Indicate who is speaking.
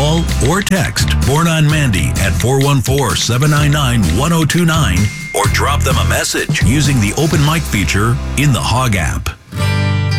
Speaker 1: Call or text Born on Mandy at 414-799-1029 or drop them a message using the open mic feature in the Hog app.